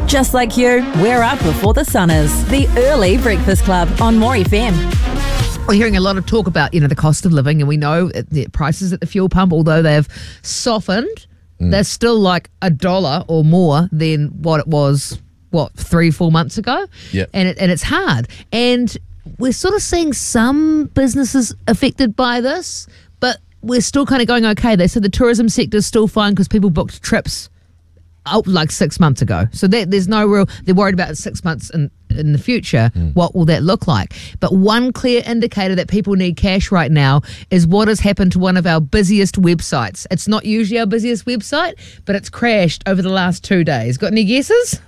Just like you, we're up before the sun is. The Early Breakfast Club on More FM. We're hearing a lot of talk about, the cost of living, and we know the prices at the fuel pump, although they've softened, they're still like $1 or more than what it was, 3-4 months ago? Yep. And it's hard. And we're sort of seeing some businesses affected by this, but we're still kind of going okay. They said the tourism sector's still fine because people booked trips like 6 months ago. So there's no real, they're worried about 6 months in the future. What will that look like? But one clear indicator that people need cash right now is what has happened to one of our busiest websites. It's not usually our busiest website, but it's crashed over the last 2 days. Got any guesses?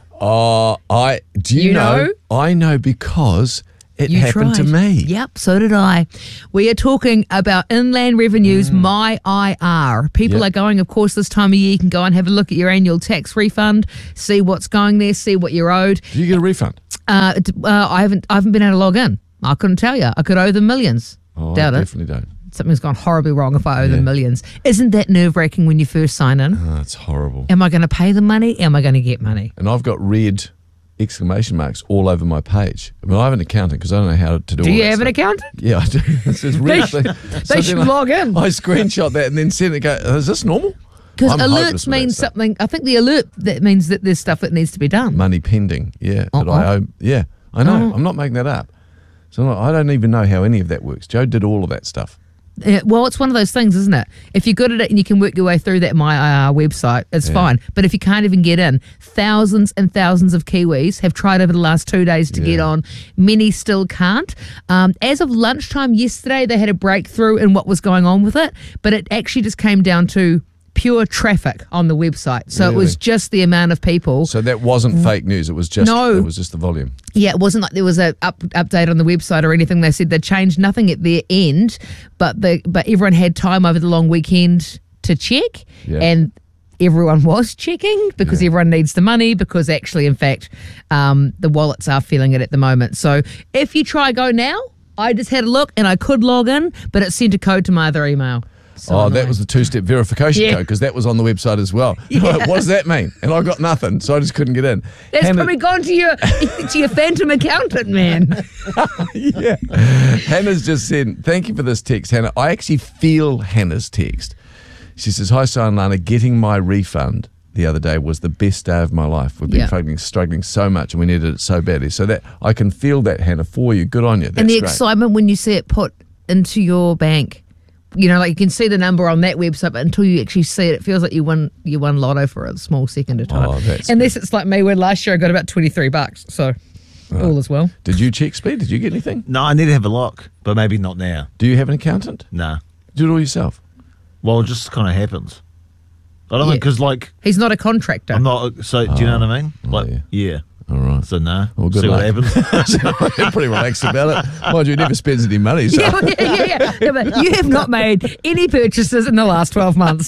Do you know? I know because it happened to me. Yep, so did I. We are talking about Inland Revenue's My IR. People are going, of course, this time of year. You can go and have a look at your annual tax refund, see what's going there, see what you're owed. Did you get a refund? I haven't been able to log in. I couldn't tell you. I could owe them millions. Doubt it. Definitely don't. Something's gone horribly wrong if I owe them millions. Isn't that nerve-wracking when you first sign in? It's horrible. Am I going to pay the money? Am I going to get money? And I've got red exclamation marks all over my page. I mean, I have an accountant because I don't know how to do all that. Do you have stuff. an accountant? Yeah, I do. It says red. They should log in. I screenshot that and then sent it. Go, is this normal? Because alerts mean something. I think the alert, that means that there's stuff that needs to be done. Money pending. Yeah. That I owe. Yeah, I know. I'm not making that up. So I don't even know how any of that works. Joe did all of that stuff. Well, it's one of those things, isn't it? If you're good at it and you can work your way through that My IR website, it's fine. But if you can't even get in, thousands and thousands of Kiwis have tried over the last 2 days to get on. Many still can't. As of lunchtime yesterday, they had a breakthrough in what was going on with it, but it actually just came down to pure traffic on the website. So it was just the amount of people. So that wasn't fake news. It was just it was just the volume. Yeah, it wasn't like there was a update on the website or anything. They said they changed nothing at their end, but everyone had time over the long weekend to check, and everyone was checking because everyone needs the money because actually, in fact, the wallets are feeling it at the moment. So if you try go now, I just had a look and I could log in, but it sent a code to my other email. So that was the two-step verification code because that was on the website as well. What does that mean? And I got nothing, so I just couldn't get in. That's probably gone to your phantom accountant, man. Yeah. Hannah's just said, thank you for this text, Hannah. I actually feel Hannah's text. She says, hi, Si and Lana, getting my refund the other day was the best day of my life. We've been struggling so much and we needed it so badly. So that I can feel that, Hannah, for you. Good on you. That's and the great. Excitement when you see it put into your bank. You know, like you can see the number on that website, but until you actually see it, it feels like you won lotto for a small second of time. Unless it's like me, when last year I got about $23, so all is well. Did you check Speed? Did you get anything? No, I need to have a look, but maybe not now. Do you have an accountant? Nah. Do it all yourself? Well, it just kind of happens. I don't know, because like... He's not a contractor. I'm not, so do you know what I mean? Like, yeah. All right. So, no. Well, good see luck. what happens. I'm pretty relaxed about it. Mind you, he never spends any money. So. Yeah, but you have not made any purchases in the last 12 months.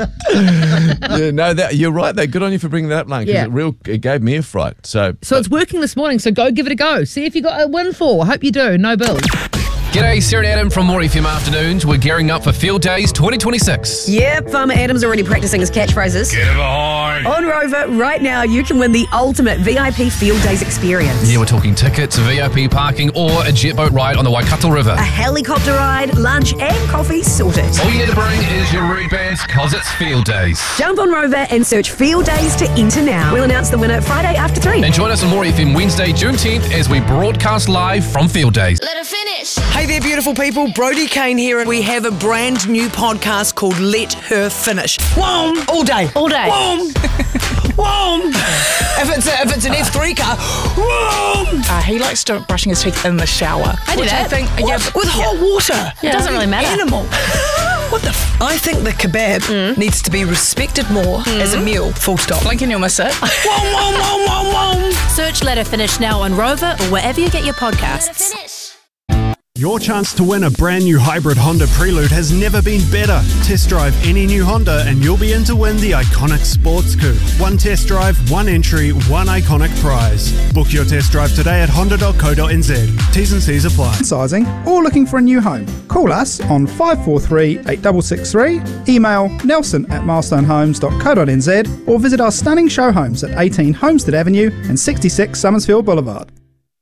You're right, though. Good on you for bringing that up, Lane, because it gave me a fright. So it's working this morning, so go give it a go. See if you got a windfall. I hope you do. No bills. G'day, Sarah and Adam from More FM Afternoons. We're gearing up for Field Days 2026. Yep, Farmer Adam's already practicing his catchphrases. Get behind. On Rover, right now you can win the ultimate VIP Field Days experience. Yeah, we're talking tickets, VIP parking, or a jet boat ride on the Waikato River. A helicopter ride, lunch and coffee sorted. All you need to bring is your rude bands, cause it's Field Days. Jump on Rover and search Field Days to enter now. We'll announce the winner Friday after 3. And join us on More FM Wednesday, June 10th as we broadcast live from Field Days. Let her finish. Hey there, beautiful people. Brody Kane here, and we have a brand new podcast called Let Her Finish. Whoom! All day. All day. Whoom! Whoom! If it's an F3 car, whoom! He likes brushing his teeth in the shower. I do that. With hot water. It doesn't really matter. Animal. What the I think the kebab needs to be respected more as a meal, full stop. Blink and you'll miss it. Whoom, whoom, whoom, whoom, whoom. Search Let Her Finish now on Rover or wherever you get your podcasts. Your chance to win a brand new hybrid Honda Prelude has never been better. Test drive any new Honda and you'll be in to win the iconic Sports Coupe. One test drive, one entry, one iconic prize. Book your test drive today at honda.co.nz. T's and C's apply. Sizing or looking for a new home? Call us on 543 8663, email nelson@milestonehomes.co.nz or visit our stunning show homes at 18 Homestead Avenue and 66 Summersfield Boulevard.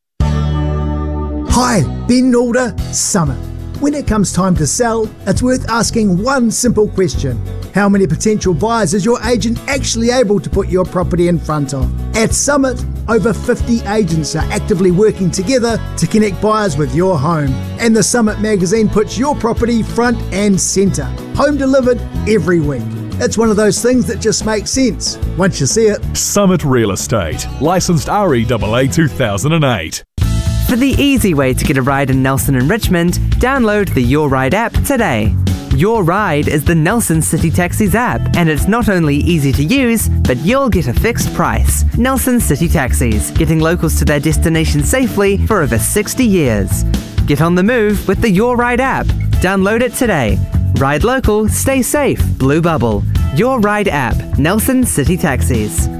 Hi, Ben Alder, Summit. When it comes time to sell, it's worth asking one simple question. How many potential buyers is your agent actually able to put your property in front of? At Summit, over 50 agents are actively working together to connect buyers with your home. And the Summit magazine puts your property front and centre. Home delivered every week. It's one of those things that just makes sense once you see it. Summit Real Estate, licensed REAA 2008. For the easy way to get a ride in Nelson and Richmond, download the Your Ride app today. Your Ride is the Nelson City Taxis app, and it's not only easy to use, but you'll get a fixed price. Nelson City Taxis, getting locals to their destination safely for over 60 years. Get on the move with the Your Ride app. Download it today. Ride local, stay safe, Blue Bubble. Your Ride app, Nelson City Taxis.